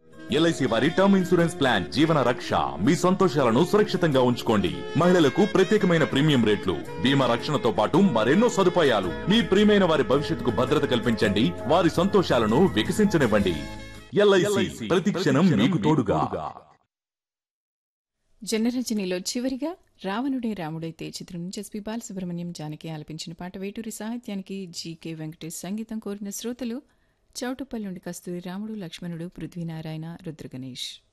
LIC వారి term insurance plan జీవన రక్ష. మీ సంతోషాలను సురక్షితంగా ఉంచుకోండి. మహిళలకు ప్రత్యేకమైన ప్రీమియం రేట్లు, బీమా రక్షణతో పాటు మరెన్నో సదుపాయాలు. మీ ప్రియమైన వారి భవిష్యత్తుకు భద్రత కల్పించండి, వారి సంతోషాలను వికసించనివ్వండి. ఎల్ఐసి ప్రతి క్షణం మీకు తోడుగా. జనరంజనిలో చివరిగా రావణుడే రాముడైతే చిత్రం నుంచి ఎస్పీ బాలసుబ్రహ్మణ్యం జానకి ఆలపించిన పాట వేటూరి సాహిత్యానికి జీకే వెంకటేష్ సంగీతం కోరిన శ్రోతలు చౌటుప్పల్ నుండి కస్తూరి రాముడు, లక్ష్మణుడు, పృథ్వీనారాయణ, రుద్రగణేష్.